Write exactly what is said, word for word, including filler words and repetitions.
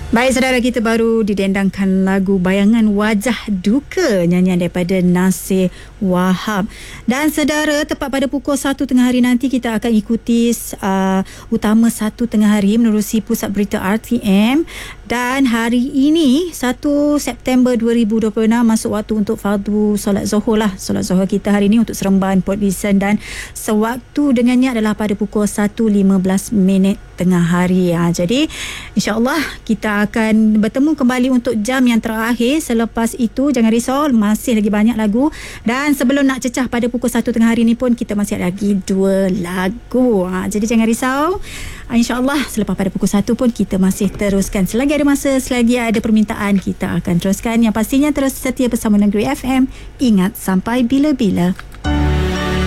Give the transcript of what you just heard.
Baik, saudara, kita baru didendangkan lagu Bayangan Wajah Duka, nyanyian daripada Nasir Wahab. Dan saudara, tepat pada pukul satu tengah hari nanti kita akan ikuti uh, utama satu tengah hari menerusi Pusat Berita R T M. Dan hari ini satu September dua ribu dua puluh enam masuk waktu untuk fardu solat Zuhur lah. Solat Zuhur kita hari ini untuk Seremban, Port Dickson, dan sewaktu dengannya adalah pada pukul satu lima belas minit tengah hari. Ha, jadi insya-Allah kita akan bertemu kembali untuk jam yang terakhir. Selepas itu jangan risau, masih lagi banyak lagu. Dan sebelum nak cecah pada pukul satu tengah hari ni pun kita masih ada lagi dua lagu. Ha, jadi jangan risau. Ha, InsyaAllah selepas pada pukul satu pun kita masih teruskan. Selagi ada masa, selagi ada permintaan, kita akan teruskan. Yang pastinya terus setia bersama Negeri F M. Ingat, sampai bila-bila.